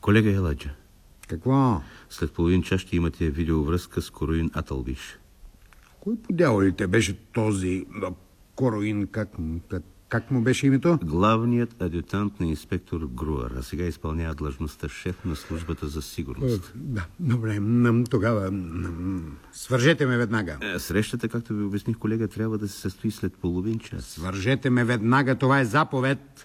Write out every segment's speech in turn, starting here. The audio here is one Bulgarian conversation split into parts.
Колега Еладжа. Какво? След половин час ще имате видеовръзка с Короин Атълбиш. Кой по дяволите беше този Короин? Как му беше името? Главният адютант на инспектор Груър, а сега изпълнява длъжността шеф на службата за сигурност. Да, добре. Тогава свържете ме веднага. Срещата, както ви обясних, колега, трябва да се състои след половин час. Свържете ме веднага, това е заповед.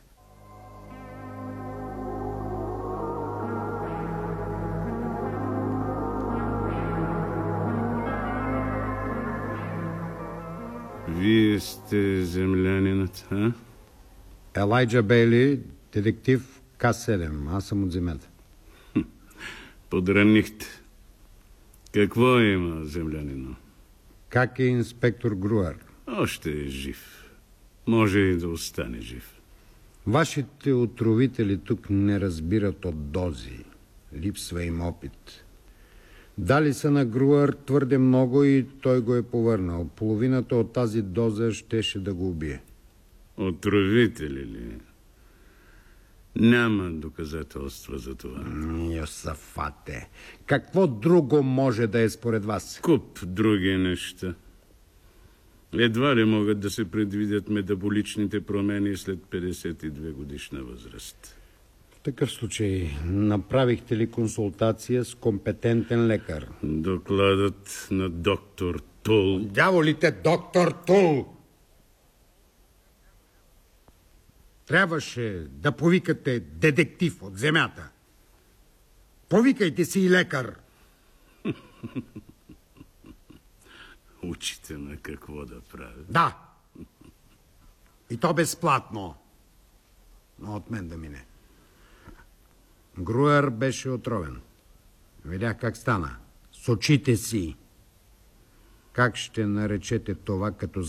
Вие сте землянинът, а? Елайджа Бейли, детектив К7. Аз съм от земята. Подранихте. Какво има землянино? Как е инспектор Груър? Още е жив. Може и да остане жив. Вашите отровители тук не разбират от дози. Липсва им опит. Дали са на Груър твърде много и той го е повърнал. Половината от тази доза щеше да го убие. Отровители ли? Няма доказателства за това. Йосафате, какво друго може да е според вас? Куп други неща. Едва ли могат да се предвидят метаболичните промени след 52 годишна възраст. В такъв случай, направихте ли консултация с компетентен лекар? Докладът на доктор Тул. Дяволите, доктор Тул! Трябваше да повикате детектив от земята. Повикайте си и лекар. Учите ме какво да правя. Да. И то безплатно. Но от мен да мине. Груър беше отровен. Видях как стана. С очите си. Как ще наречете това, като